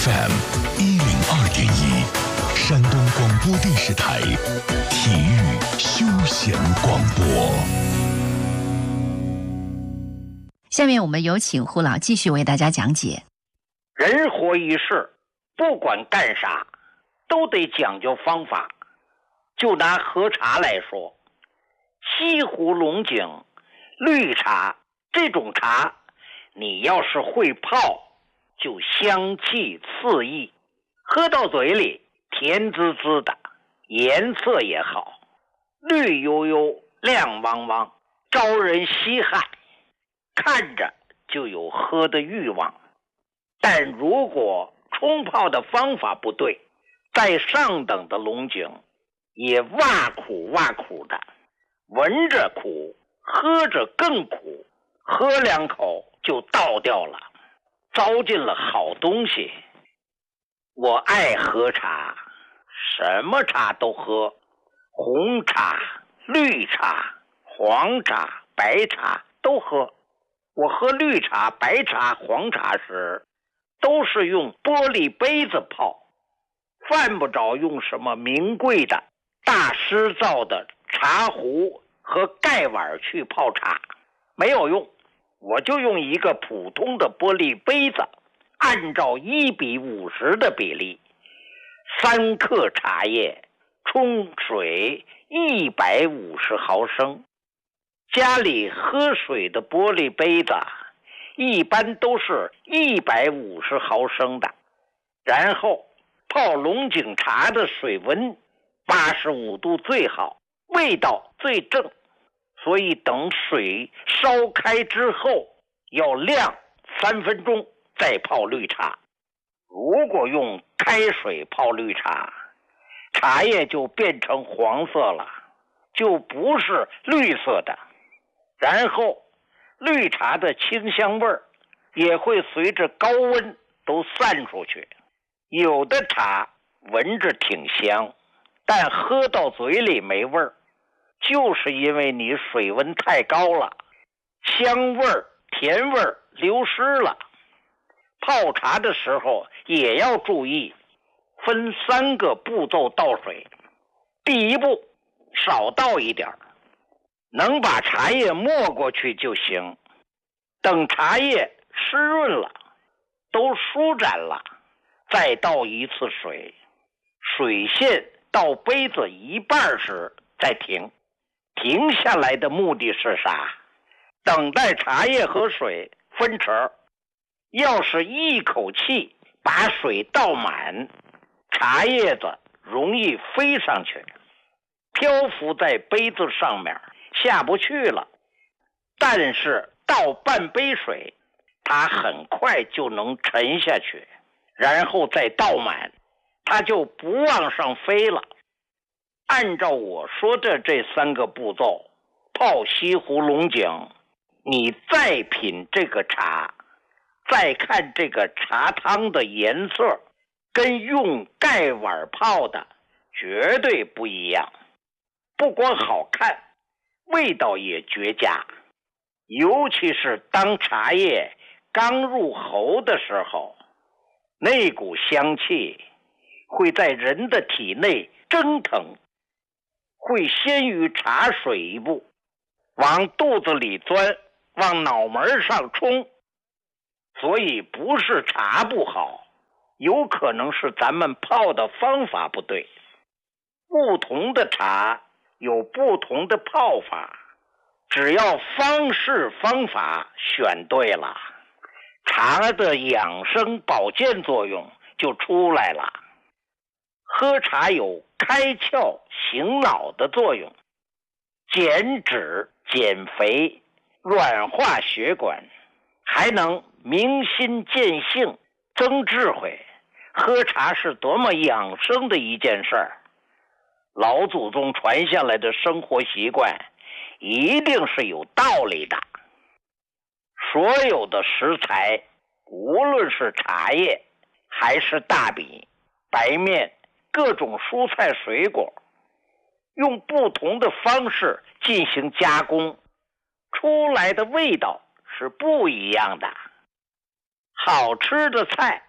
FM102.1，山东广播电视台体育休闲广播。 下面我们有请胡老继续为大家讲解。 人活一世，不管干啥，都得讲究方法。就拿喝茶来说，西湖龙井、绿茶这种茶，你要是会泡，就香气四溢，喝到嘴里甜滋滋的，颜色也好，绿油油、亮汪汪，招人稀罕，看着就有喝的欲望。但如果冲泡的方法不对，再上等的龙井也哇苦哇苦的，闻着苦，喝着更苦，喝两口就倒掉了，糟践了好东西。我爱喝茶，什么茶都喝，红茶、绿茶、黄茶、白茶都喝。我喝绿茶、白茶、黄茶时，都是用玻璃杯子泡，犯不着用什么名贵的大师造的茶壶和盖碗去泡茶，没有用。我就用一个普通的玻璃杯子，按照1:50的比例，3克茶叶，冲水150毫升。家里喝水的玻璃杯子一般都是150毫升的，然后泡龙井茶的水温85度最好，味道最正，所以等水烧开之后要晾3分钟再泡绿茶。如果用开水泡绿茶，茶叶就变成黄色了，就不是绿色的。然后绿茶的清香味儿也会随着高温都散出去。有的茶闻着挺香，但喝到嘴里没味儿，就是因为你水温太高了，香味儿、甜味儿流失了。泡茶的时候也要注意，分3个步骤倒水。第一步，少倒一点，能把茶叶没过去就行。等茶叶湿润了，都舒展了，再倒一次水，水线到杯子一半时再停。停下来的目的是啥？等待茶叶和水分成。要是一口气把水倒满，茶叶子容易飞上去，漂浮在杯子上面，下不去了。但是倒半杯水，它很快就能沉下去，然后再倒满，它就不往上飞了。按照我说的这3个步骤泡西湖龙井，你再品这个茶，再看这个茶汤的颜色，跟用盖碗泡的绝对不一样。不光好看，味道也绝佳。尤其是当茶叶刚入喉的时候，那股香气会在人的体内蒸腾，会先于茶水一步，往肚子里钻，往脑门上冲。所以不是茶不好，有可能是咱们泡的方法不对。不同的茶有不同的泡法，只要方式方法选对了，茶的养生保健作用就出来了。喝茶有开窍醒脑的作用，减脂减肥，软化血管，还能明心见性，增智慧。喝茶是多么养生的一件事儿。老祖宗传下来的生活习惯一定是有道理的。所有的食材，无论是茶叶还是大米、白面、各种蔬菜水果，用不同的方式进行加工，出来的味道是不一样的。好吃的菜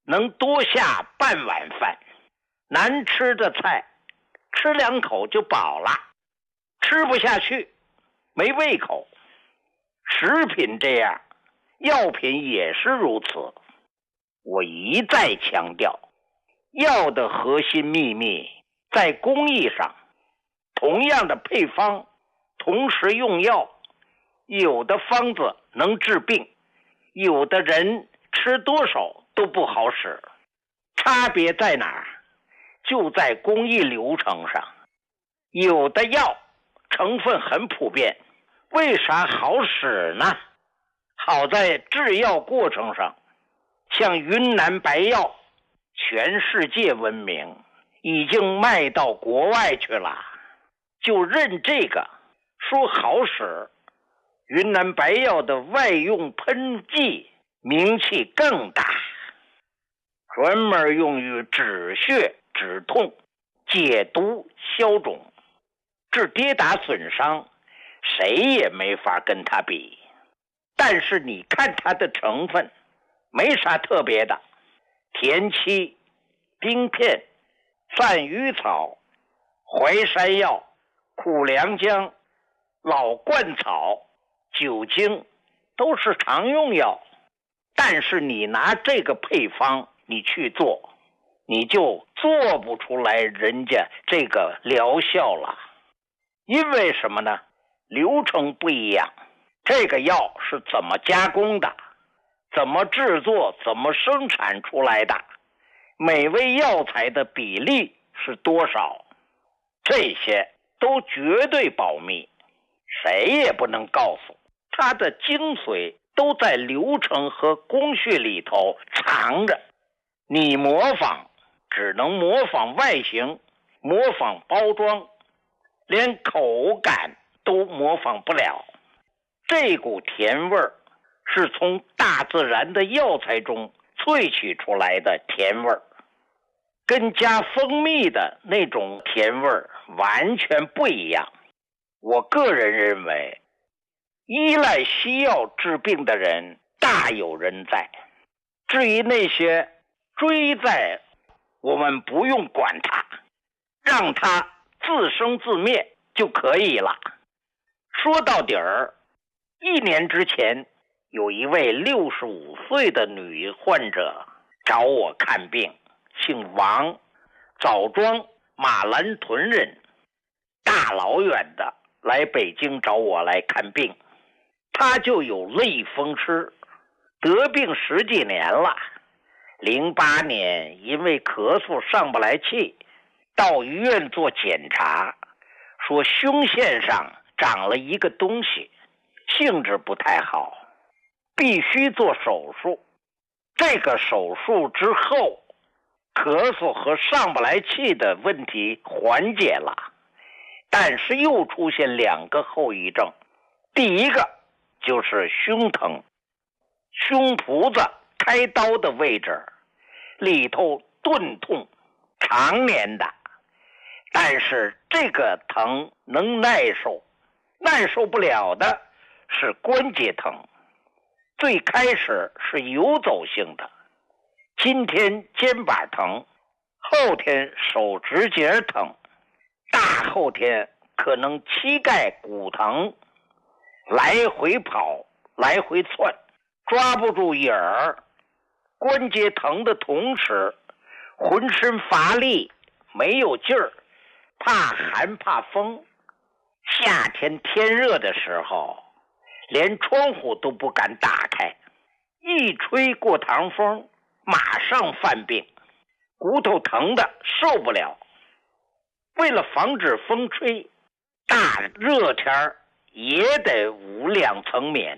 能多下半碗饭，难吃的菜吃2口就饱了，吃不下去，没胃口。食品这样，药品也是如此。我一再强调，药的核心秘密在工艺上。同样的配方，同时用药，有的方子能治病，有的人吃多少都不好使。差别在哪儿？就在工艺流程上。有的药成分很普遍，为啥好使呢？好在制药过程上，像云南白药，全世界闻名，已经卖到国外去了。就认这个说好使，云南白药的外用喷剂名气更大，专门用于止血、止痛、解毒、消肿，治跌打损伤，谁也没法跟它比。但是你看它的成分，没啥特别的，田七、冰片、散鱼草、淮山药、苦凉姜、老灌草、酒精都是常用药。但是你拿这个配方你去做，你就做不出来人家这个疗效了。因为什么呢？流程不一样，这个药是怎么加工的，怎么制作，怎么生产出来的，每味药材的比例是多少，这些都绝对保密，谁也不能告诉。它的精髓都在流程和工序里头藏着，你模仿只能模仿外形，模仿包装，连口感都模仿不了。这股甜味儿是从大自然的药材中萃取出来的甜味儿，跟加蜂蜜的那种甜味儿完全不一样。我个人认为，依赖西药治病的人大有人在。至于那些追在，我们不用管它，让它自生自灭就可以了。说到底儿，1年之前，有一位65岁的女患者找我看病，姓王，枣庄马兰屯人，大老远的来北京找我来看病。她就有类风湿，得病10几年了。08年因为咳嗽上不来气，到医院做检查，说胸腺上长了一个东西，性质不太好，必须做手术。这个手术之后，咳嗽和上不来气的问题缓解了，但是又出现2个后遗症。第一个就是胸疼，胸脯子开刀的位置里头钝痛，常年的。但是这个疼能耐受，耐受不了的是关节疼。最开始是游走性的，今天肩膀疼，后天手指节疼，大后天可能膝盖骨疼，来回跑，来回窜，抓不住影儿。关节疼的同时，浑身乏力，没有劲儿，怕寒怕风。夏天天热的时候，连窗户都不敢打开，一吹过堂风，马上犯病，骨头疼的受不了。为了防止风吹，大热天也得捂2层棉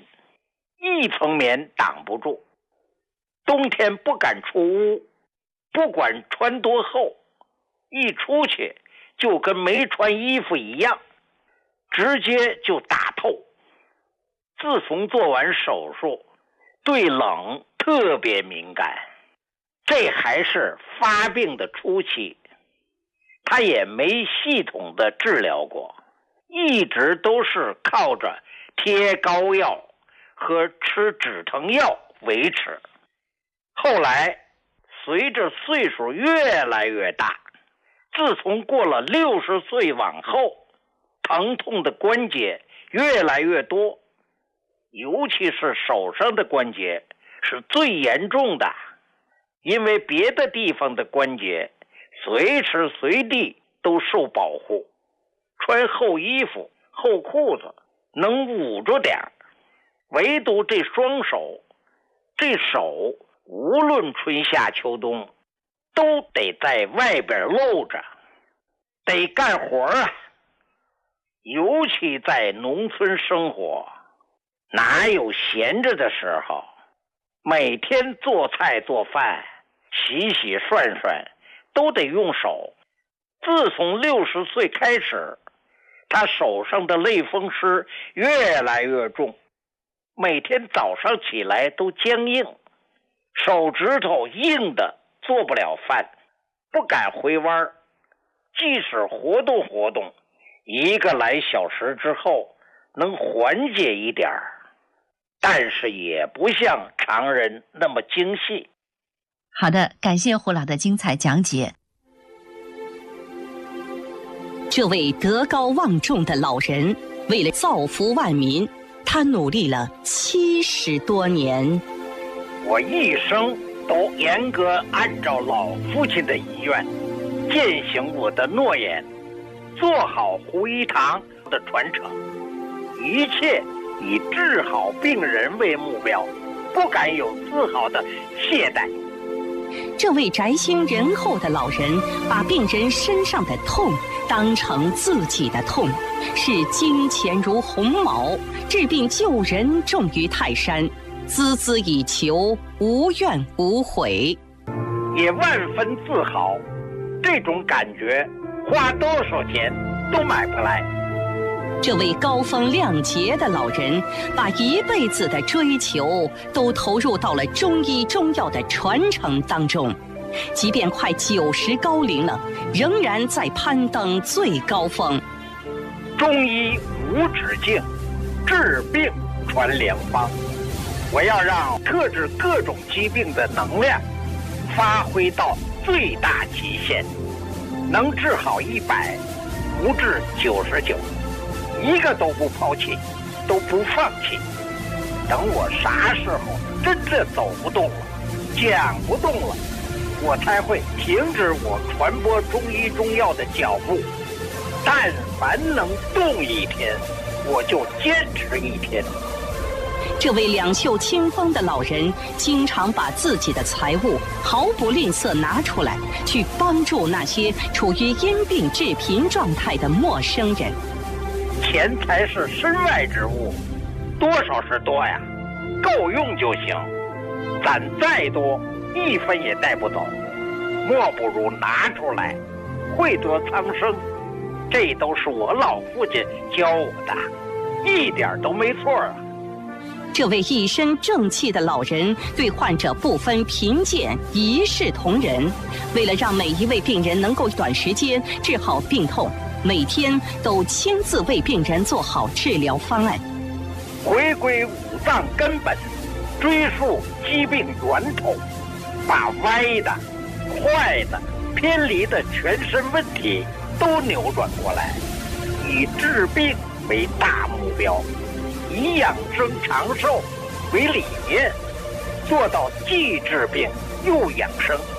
，1层棉挡不住。冬天不敢出屋，不管穿多厚，一出去就跟没穿衣服一样，直接就打透。自从做完手术，对冷特别敏感，这还是发病的初期，他也没系统的治疗过，一直都是靠着贴膏药和吃止疼药维持。后来随着岁数越来越大，自从过了60岁往后，疼痛的关节越来越多，尤其是手上的关节是最严重的，因为别的地方的关节随时随地都受保护，穿厚衣服厚裤子能捂住点儿，唯独这双手，这手无论春夏秋冬都得在外边露着，得干活啊。尤其在农村生活，哪有闲着的时候？每天做菜做饭，洗洗涮涮都得用手。自从60岁开始，他手上的类风湿越来越重，每天早上起来都僵硬，手指头硬的做不了饭，不敢回弯，即使活动活动1个来小时之后能缓解一点，但是也不像常人那么精细。 好的，感谢胡老的精彩讲解。 这位德高望重的老人，为了造福万民，他努力了70多年。 我一生都严格按照老父亲的遗愿，践行我的诺言，做好胡一堂的传承，一切以治好病人为目标，不敢有丝毫的懈怠。 这位宅心仁厚的老人，把病人身上的痛当成自己的痛，视金钱如鸿毛，治病救人重于泰山，孜孜以求，无怨无悔， 也万分自豪。这种感觉花多少钱都买不来。 这位高风亮节的老人，把一辈子的追求都投入到了中医中药的传承当中，即便快90高龄了，仍然在攀登最高峰。 中医无止境，治病传良方。我要让克制各种疾病的能量发挥到最大极限，能治好100，不治99，一个都不抛弃，都不放弃。等我啥时候真正走不动了，讲不动了，我才会停止我传播中医中药的脚步。但凡能动1天，我就坚持1天。 这位两袖清风的老人，经常把自己的财物毫不吝啬拿出来，去帮助那些处于因病致贫状态的陌生人。 钱财是身外之物，多少是多呀，够用就行。攒再多，1分也带不走，莫不如拿出来，惠得苍生。这都是我老父亲教我的，一点都没错啊。 这位一身正气的老人，对患者不分贫贱，一视同仁。为了让每一位病人能够短时间治好病痛，每天都亲自为病人做好治疗方案， 回归五脏根本，追溯疾病源头，把歪的、坏的、偏离的全身问题都扭转过来，以治病为大目标，以养生长寿为理念，做到既治病又养生。